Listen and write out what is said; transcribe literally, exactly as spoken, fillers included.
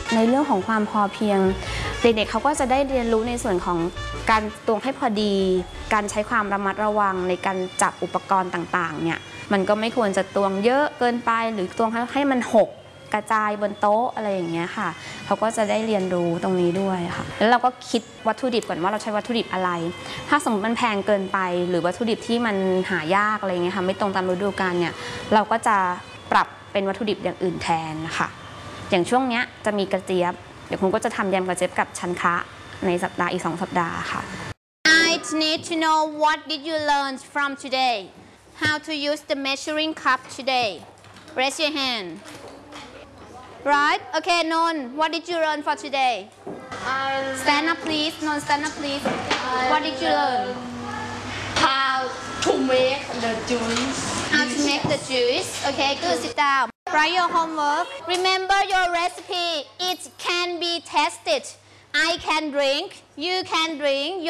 ในเรื่องของความพอเพียงเด็กๆเขาก็จะได้เรียนรู้ในส่วนของการตวงให้พอดีการใช้ความระมัดระวังในการจับอุปกรณ์ต่างๆเนี่ยมันก็ไม่ควรจะตวงเยอะเกินไปหรือตวงให้มันหกกระจายบนโต๊ะอะไรอย่างเงี้ยค่ะเขาก็จะได้เรียนรู้ตรงนี้ด้วยค่ะแล้วเราก็คิดวัตถุดิบก่อนว่าเราใช้วัตถุดิบอะไรถ้าสมมติมันแพงเกินไปหรือวัตถุดิบที่มันหายากอะไรเงี้ยค่ะไม่ตรงตามฤดูกาลเนี่ยเราก็จะปรับเป็นวัตถุดิบอย่างอื่นแทนค่ะอย่างช่วงเนี้ยจะมีกระเจี๊ยบเดี๋ยวคุณก็จะทำยำกระเจี๊ยบกับชันคะในสัปดาห์อีกสองสัปดาห์ค่ะ I need to know what did you learn from today how to use the measuring cup today raise your hand right okay Non what did you learn for today stand up please Non stand up please what did you learn how to make the juice how to make the juice okay good sit down write your homework remember your recipe it can be tested I can drink you can drink